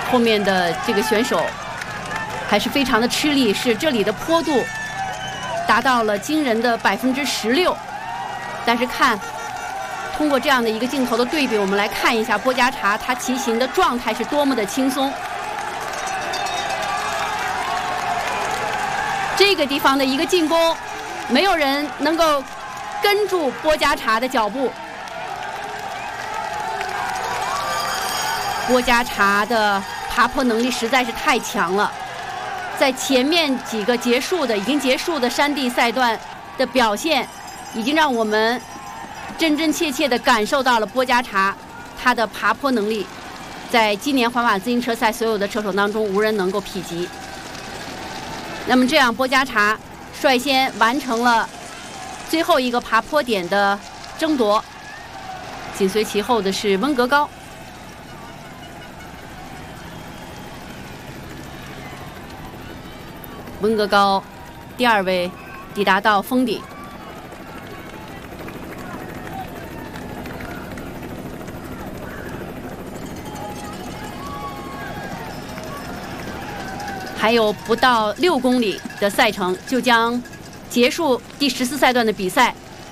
后面的这个选手还是非常的吃力，是这里的坡度达到了惊人的16%。但是通过这样的一个镜头的对比，我们来看一下波加查他骑行的状态是多么的轻松。这个地方的一个进攻，没有人能够跟住波加查的脚步。波加查的爬坡能力实在是太强了，在前面几个已经结束的山地赛段的表现，已经让我们真真切切地感受到了波加查他的爬坡能力，在今年环法自行车赛所有的车手当中无人能够匹及。那么这样，波加查率先完成了最后一个爬坡点的争夺，紧随其后的是温格高。温格高第2位抵达到峰顶。还有不到6公里的赛程就将结束第14赛段的比赛，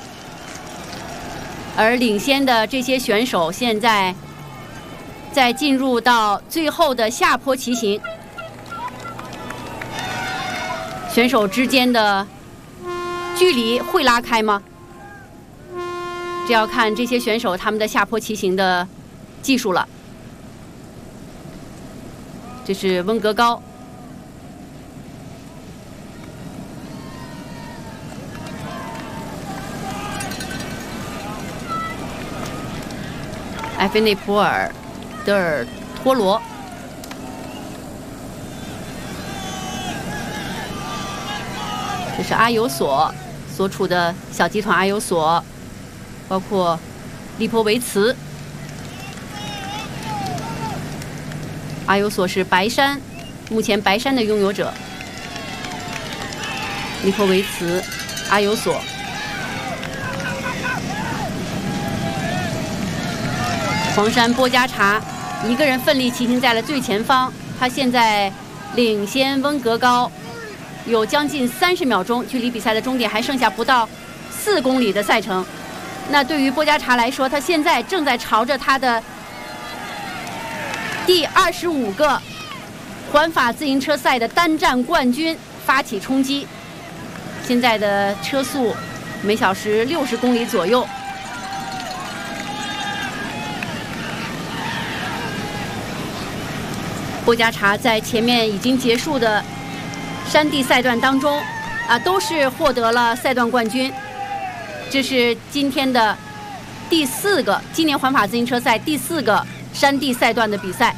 而领先的这些选手现在在进入到最后的下坡骑行，选手之间的距离会拉开吗？这要看这些选手他们的下坡骑行的技术了。这是温格高。埃菲内普尔、德尔托罗，这是阿尤索所处的小集团阿尤索，包括利波维茨。阿尤索是目前白山的拥有者。利波维茨、阿尤索。黄山波加查一个人奋力骑行在了最前方，他现在领先温格高有将近30秒钟，距离比赛的终点还剩下不到4公里的赛程。那对于波加查来说，他现在正在朝着他的第25个环法自行车赛的单站冠军发起冲击。现在的车速每小时60公里左右。波加查在前面已经结束的山地赛段当中，都是获得了赛段冠军。这是今天的今年环法自行车赛第4个山地赛段的比赛。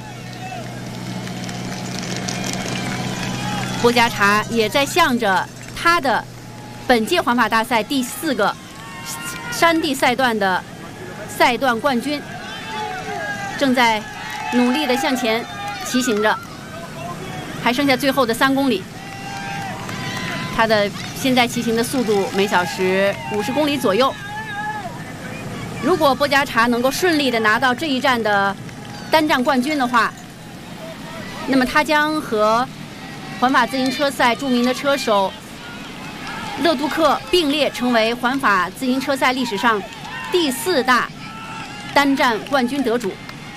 波加查也在向着他的本届环法大赛第4个山地赛段的赛段冠军，正在努力地向前骑行着，还剩下最后的3公里。他的现在骑行的速度每小时50公里左右。如果波加查能够顺利地拿到这一站的单站冠军的话，那么他将和环法自行车赛著名的车手勒杜克并列，成为环法自行车赛历史上第4大单站冠军得主。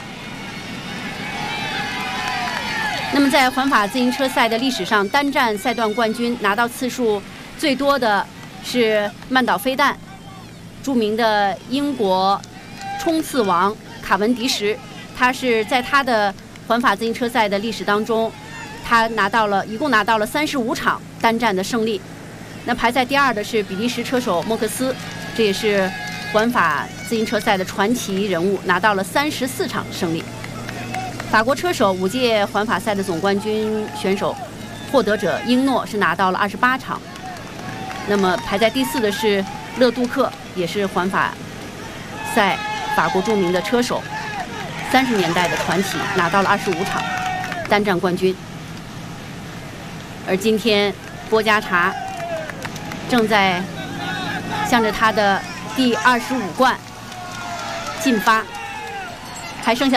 那么在环法自行车赛的历史上，单站赛段冠军拿到次数最多的是曼岛飞弹，著名的英国冲刺王卡文迪什，他是在他的环法自行车赛的历史当中，他一共拿到了35场单站的胜利。那排在第2的是比利时车手莫克斯，这也是环法自行车赛的传奇人物，拿到了34场胜利。法国车手5届环法赛的总冠军选手获得者英诺是拿到了28场。那么排在第4的是勒杜克，也是环法赛法国著名的车手，30年代的传奇，拿到了25场单站冠军。而今天波加查正在向着他的第25冠进发，还剩下